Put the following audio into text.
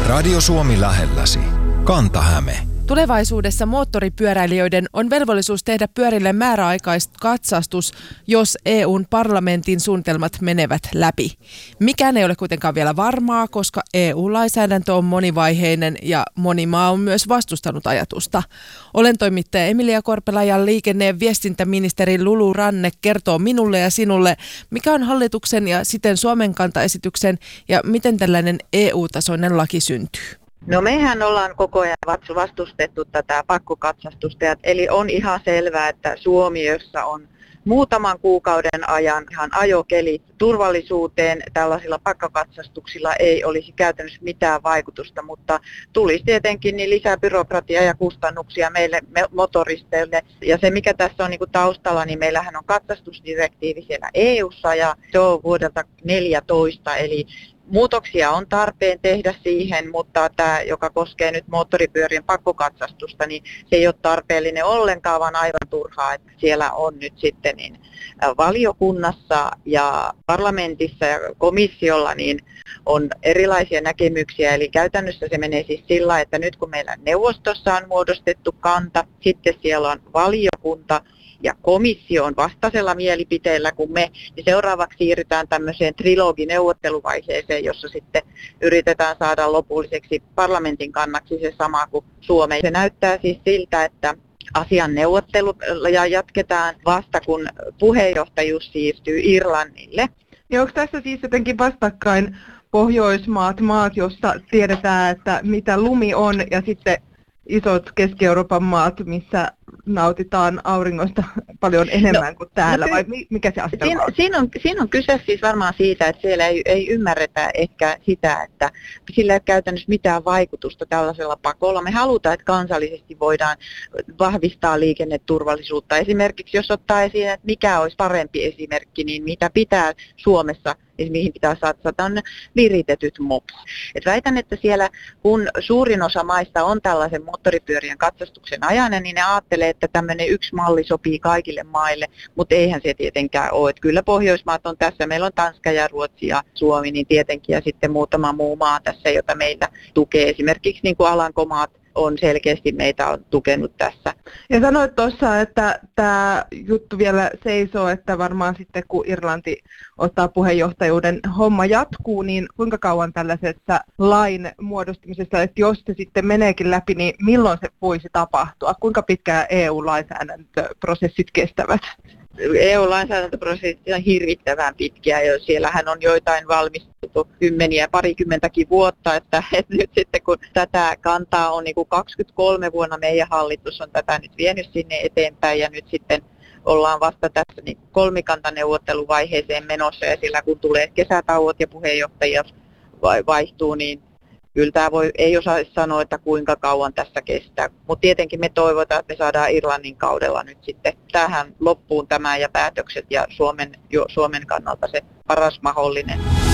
Radio Suomi lähelläsi. Kanta-Häme. Tulevaisuudessa moottoripyöräilijöiden on velvollisuus tehdä pyörille määräaikaiskatsastus, jos EU:n parlamentin suunnitelmat menevät läpi. Mikään ei ole kuitenkaan vielä varmaa, koska EU-lainsäädäntö on monivaiheinen ja moni maa on myös vastustanut ajatusta. Olen toimittaja Emilia Korpela ja liikenne- ja viestintäministeri Lulu Ranne kertoo minulle ja sinulle, mikä on hallituksen ja siten Suomen kantaesityksen ja miten tällainen EU-tasoinen laki syntyy. No mehän ollaan koko ajan vastustettu tätä pakkokatsastusta, eli on ihan selvää, että Suomi, jossa on muutaman kuukauden ajan ihan ajokeli turvallisuuteen, tällaisilla pakkokatsastuksilla ei olisi käytännössä mitään vaikutusta, mutta tulisi tietenkin niin lisää byrokratiaa ja kustannuksia meille motoristeille. Ja se mikä tässä on niin taustalla, niin meillähän on katsastusdirektiivi siellä EU:ssa ja se on vuodelta 2014, eli muutoksia on tarpeen tehdä siihen, mutta tämä, joka koskee nyt moottoripyörien pakkokatsastusta, niin se ei ole tarpeellinen ollenkaan, vaan aivan turhaa, että siellä on nyt sitten niin valiokunnassa ja parlamentissa ja komissiolla niin on erilaisia näkemyksiä, eli käytännössä se menee siis sillä, että nyt kun meillä neuvostossa on muodostettu kanta, sitten siellä on valiokunta, ja komissio on vastaisella mielipiteellä kuin me, niin seuraavaksi siirrytään tämmöiseen trilogineuvotteluvaiheeseen, jossa sitten yritetään saada lopulliseksi parlamentin kannaksi se sama kuin Suomeen. Se näyttää siis siltä, että asian neuvotteluja jatketaan vasta kun puheenjohtajuus siirtyy Irlannille. Ja onko tässä siis jotenkin vastakkain maat, jossa tiedetään, että mitä lumi on, ja sitten isot Keski-Euroopan maat, missä nautitaan auringosta paljon enemmän kuin täällä, vai mikä se asetelma on? Siinä on kyse siis varmaan siitä, että siellä ei ymmärretä ehkä sitä, että sillä ei ole käytännössä mitään vaikutusta tällaisella pakolla. Me halutaan, että kansallisesti voidaan vahvistaa liikenneturvallisuutta. Esimerkiksi jos ottaa esiin, että mikä olisi parempi esimerkki, niin mitä pitää Suomessa, mihin pitää satsata, on viritetyt mopot. Väitän, että siellä kun suurin osa maista on tällaisen moottoripyörien katsastuksen ajainen, niin ne ajattelee, että tämmöinen yksi malli sopii kaikille maille, mutta eihän se tietenkään ole. Että kyllä Pohjoismaat on tässä, meillä on Tanska ja Ruotsi ja Suomi, niin tietenkin, ja sitten muutama muu maa tässä, jota meitä tukee. Esimerkiksi niin kuin Alankomaat on selkeästi meitä on tukenut tässä. Ja sanoit tuossa, että tämä juttu vielä seisoo, että varmaan sitten kun Irlanti ottaa puheenjohtajuuden, homma jatkuu, niin kuinka kauan tällaisessa lain muodostumisessa, että jos se sitten meneekin läpi, niin milloin se voisi tapahtua? Kuinka pitkään EU-lainsäädäntöprosessit kestävät? EU-lainsäädäntöprosessit on hirvittävän pitkiä, ja siellähän on joitain valmisteltu parikymmentäkin vuotta, että nyt sitten kun tätä kantaa on niin kuin 23 vuonna meidän hallitus on tätä nyt vienyt sinne eteenpäin, ja nyt sitten ollaan vasta tässä niin kolmikantaneuvotteluvaiheeseen menossa, ja sillä kun tulee kesätauot ja puheenjohtajia vaihtuu, niin kyllä tämä ei osaa sanoa, että kuinka kauan tässä kestää, mutta tietenkin me toivotaan, että me saadaan Irlannin kaudella nyt sitten tähän loppuun tämä ja päätökset ja Suomen kannalta se paras mahdollinen.